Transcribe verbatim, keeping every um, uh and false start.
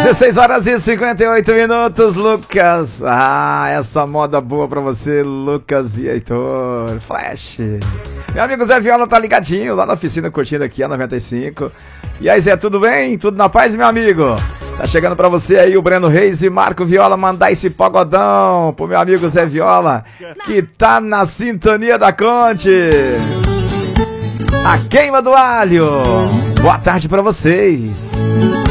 dezesseis horas e cinquenta e oito minutos, Lucas. Ah, essa moda boa pra você, Lucas e Heitor. Flash. Meu amigo Zé Viola tá ligadinho lá na oficina curtindo aqui a noventa e cinco. E aí, Zé, tudo bem? Tudo na paz, meu amigo? Tá chegando pra você aí o Breno Reis e Marco Viola mandar esse pagodão pro meu amigo Zé Viola, que tá na sintonia da Conte. A queima do alho. Boa tarde pra vocês.